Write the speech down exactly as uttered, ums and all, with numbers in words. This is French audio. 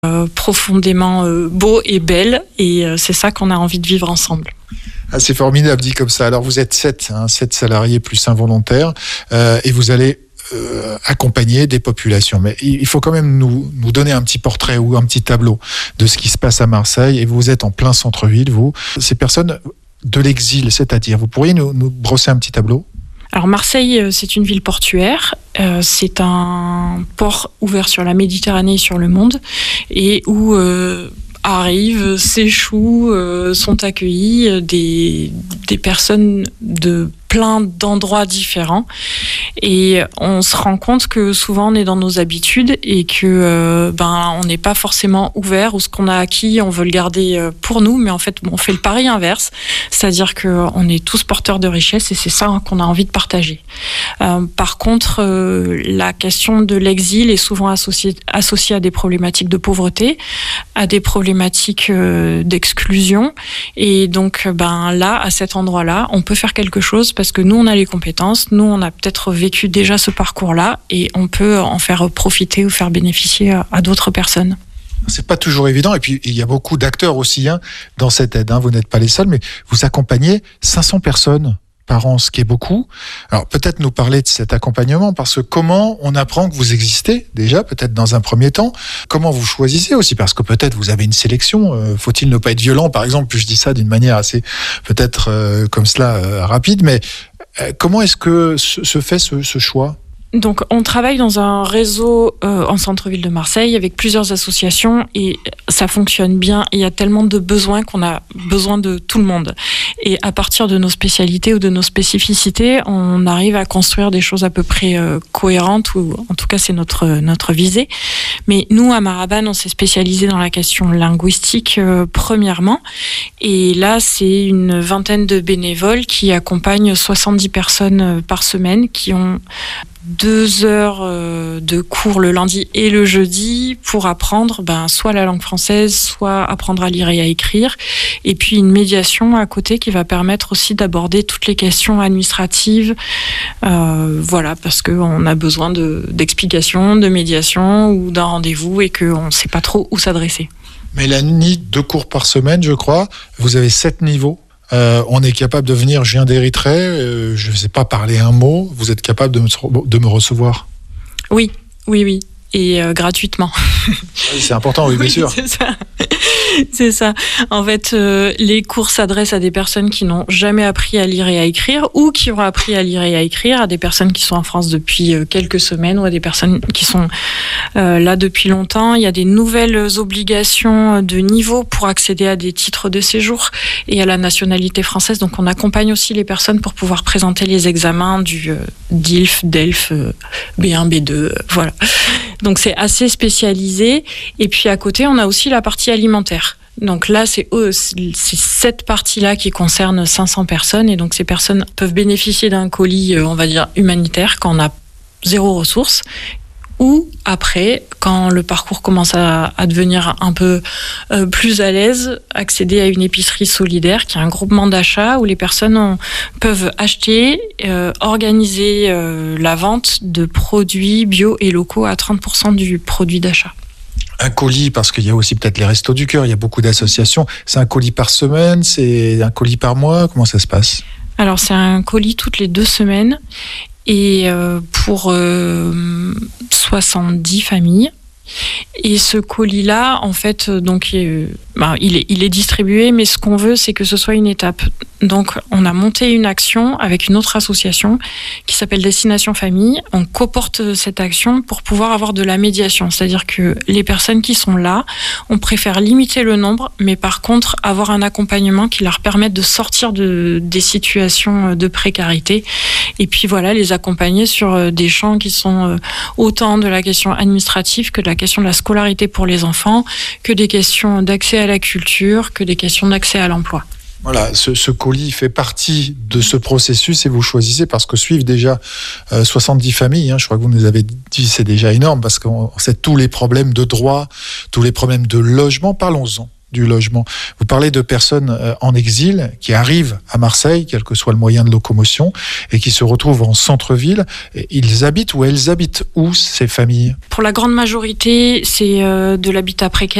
euh, profondément euh, beau et belle, et euh, c'est ça qu'on a envie de vivre ensemble. Ah, c'est formidable dit comme ça. Alors vous êtes sept, hein, sept salariés plus un volontaire, euh, et vous allez euh, accompagner des populations. Mais il faut quand même nous, nous donner un petit portrait ou un petit tableau de ce qui se passe à Marseille. Et vous êtes en plein centre-ville, vous. Ces personnes de l'exil, c'est-à-dire, vous pourriez nous, nous brosser un petit tableau ? Alors Marseille, c'est une ville portuaire. Euh, c'est un port ouvert sur la Méditerranée et sur le monde, et où euh, arrivent, s'échouent, euh, sont accueillis des, des personnes de plein d'endroits différents, et on se rend compte que souvent on est dans nos habitudes et que euh, ben on n'est pas forcément ouvert, ou ce qu'on a acquis on veut le garder pour nous, mais en fait on fait le pari inverse, c'est-à-dire que on est tous porteurs de richesse, et c'est ça qu'on a envie de partager. Euh, par contre, euh, la question de l'exil est souvent associée, associée à des problématiques de pauvreté, à des problématiques euh, d'exclusion, et donc ben là, à cet endroit-là, on peut faire quelque chose, parce que nous, on a les compétences, nous, on a peut-être vécu déjà ce parcours-là, et on peut en faire profiter ou faire bénéficier à, à d'autres personnes. C'est pas toujours évident, et puis il y a beaucoup d'acteurs aussi hein, dans cette aide. Hein. Vous n'êtes pas les seuls, mais vous accompagnez cinq cents personnes par an, ce qui est beaucoup. Alors peut-être nous parler de cet accompagnement, parce que comment on apprend que vous existez déjà, peut-être dans un premier temps, comment vous choisissez aussi, parce que peut-être vous avez une sélection, euh, faut-il ne pas être violent par exemple, puis je dis ça d'une manière assez peut-être euh, comme cela euh, rapide, mais euh, comment est-ce que se, se fait ce, ce choix ? Donc, on travaille dans un réseau euh, en centre-ville de Marseille avec plusieurs associations, et ça fonctionne bien. Il y a tellement de besoins qu'on a besoin de tout le monde. Et à partir de nos spécialités ou de nos spécificités, on arrive à construire des choses à peu près euh, cohérentes, ou en tout cas c'est notre notre visée. Mais nous, à Maraban, on s'est spécialisé dans la question linguistique euh, premièrement. Et là, c'est une vingtaine de bénévoles qui accompagnent soixante-dix personnes par semaine, qui ont deux heures de cours le lundi et le jeudi pour apprendre ben, soit la langue française, soit apprendre à lire et à écrire. Et puis une médiation à côté qui va permettre aussi d'aborder toutes les questions administratives. Euh, voilà, parce qu'on a besoin de, d'explications, de médiation ou d'un rendez-vous, et qu'on ne sait pas trop où s'adresser. Mélanie, deux cours par semaine, je crois. Vous avez sept niveaux. Euh, on est capable de venir, je viens d'Érythrée, euh, je ne sais pas parler un mot, vous êtes capable de me, de me recevoir ? Oui, oui, oui, et euh, gratuitement. Oui, c'est important, oui, bien oui, sûr. C'est ça. C'est ça. En fait, euh, les cours s'adressent à des personnes qui n'ont jamais appris à lire et à écrire, ou qui ont appris à lire et à écrire, à des personnes qui sont en France depuis euh, quelques semaines, ou à des personnes qui sont euh, là depuis longtemps. Il y a des nouvelles obligations de niveau pour accéder à des titres de séjour et à la nationalité française. Donc, on accompagne aussi les personnes pour pouvoir présenter les examens du euh, D I L F, D E L F, euh, B un, B deux, euh, voilà. Donc, c'est assez spécialisé. Et puis, à côté, on a aussi la partie alimentaire. Donc là, c'est, eux, c'est cette partie-là qui concerne cinq cents personnes. Et donc, ces personnes peuvent bénéficier d'un colis, on va dire, humanitaire, quand on a zéro ressource. Ou après, quand le parcours commence à, à devenir un peu euh, plus à l'aise, accéder à une épicerie solidaire, qui est un groupement d'achat où les personnes ont, peuvent acheter, euh, organiser euh, la vente de produits bio et locaux à trente pour cent du produit d'achat. Un colis, parce qu'il y a aussi peut-être les Restos du Cœur, il y a beaucoup d'associations. C'est un colis par semaine, c'est un colis par mois, comment ça se passe ? Alors, c'est un colis toutes les deux semaines, et euh, pour euh, soixante-dix familles. Et ce colis-là, en fait, donc, euh, bah, il est, il est distribué, mais ce qu'on veut, c'est que ce soit une étape. Donc, on a monté une action avec une autre association qui s'appelle Destination Famille. On coporte cette action pour pouvoir avoir de la médiation. C'est-à-dire que les personnes qui sont là, on préfère limiter le nombre, mais par contre, avoir un accompagnement qui leur permette de sortir de, des situations de précarité. Et puis voilà, les accompagner sur des champs qui sont autant de la question administrative que de la question de la scolarité pour les enfants, que des questions d'accès à la culture, que des questions d'accès à l'emploi. Voilà, ce, ce colis fait partie de ce processus, et vous choisissez parce que suivent déjà euh, soixante-dix familles, hein, je crois que vous nous avez dit, c'est déjà énorme, parce qu'on sait tous les problèmes de droit, tous les problèmes de logement. Parlons-en du logement. Vous parlez de personnes euh, en exil qui arrivent à Marseille, quel que soit le moyen de locomotion, et qui se retrouvent en centre-ville. Ils habitent ou elles habitent où, ces familles ? Pour la grande majorité, c'est euh, de l'habitat précaire.